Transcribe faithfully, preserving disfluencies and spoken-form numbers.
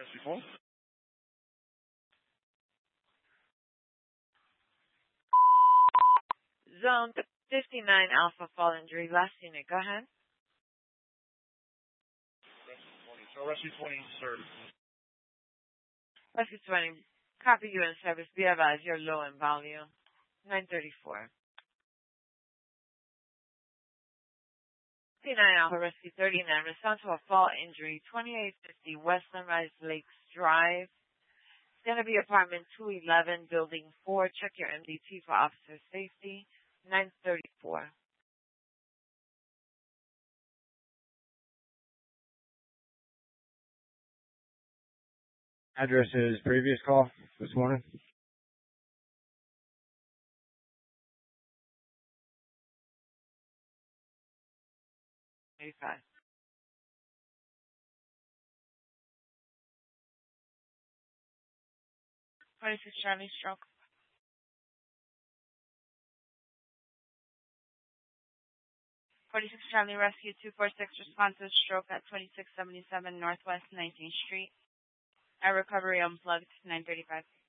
Rescue four. Zone fifty-nine Alpha Fall Injury. Last unit, go ahead. Rescue twenty. So Rescue twenty, sir. Rescue twenty. Copy you in service. Be advised, you're low in volume. nine thirty-four. fifty-nine Alpha Rescue thirty-nine. Respond to a fall injury. twenty-eight fifty West Sunrise Lakes Drive. It's going to be apartment two eleven, building four. Check your M D T for officer safety. nine thirty-four. Address is previous call this morning. eighty-five. twenty-six Charlie Stroke. forty-six Charlie Rescue two forty-six responsive stroke at twenty-six seventy-seven Northwest nineteenth Street. At recovery unplugged nine thirty-five.